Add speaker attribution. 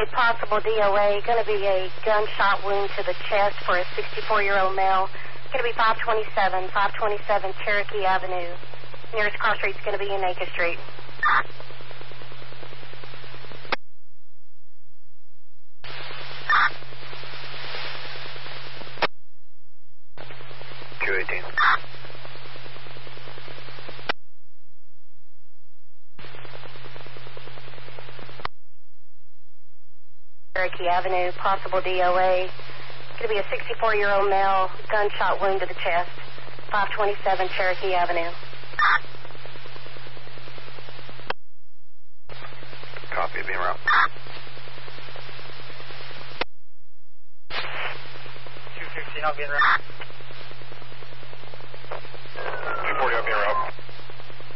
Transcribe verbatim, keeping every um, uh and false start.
Speaker 1: Okay, possible D O A. Going to be a gunshot wound to the chest for a sixty-four-year-old male. Going to be five twenty-seven, five twenty-seven Cherokee Avenue. Nearest cross street is going to be in Acre Street.
Speaker 2: two eighteen.
Speaker 1: Cherokee Avenue, possible D O A. Going to be a sixty-four-year-old male, gunshot wound to the chest. five twenty-seven Cherokee Avenue.
Speaker 2: Copy, being route.
Speaker 3: two fifteen, I'll be in route.
Speaker 2: two forty, I'll be in route.